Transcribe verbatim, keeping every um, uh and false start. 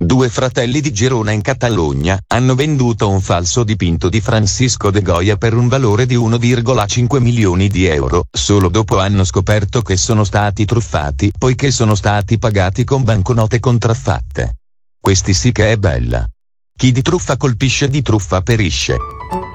Due fratelli di Girona in Catalogna hanno venduto un falso dipinto di Francisco de Goya per un valore di uno virgola cinque milioni di euro, solo dopo hanno scoperto che sono stati truffati poiché sono stati pagati con banconote contraffatte. Questi sì che è bella. Chi di truffa colpisce di truffa perisce.